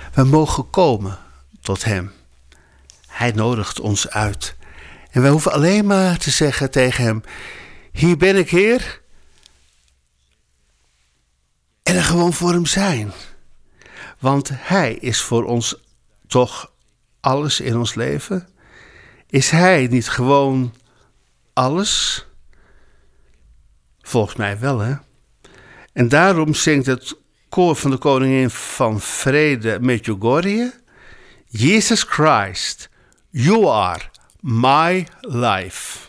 We mogen komen tot hem. Hij nodigt ons uit. En wij hoeven alleen maar te zeggen tegen hem: hier ben ik, Heer. En er gewoon voor hem zijn. Want hij is voor ons toch alles in ons leven. Is hij niet gewoon alles? Volgens mij wel, hè? En daarom zingt het koor van de koningin van vrede Medjugorje: Jesus Christ, you are my life.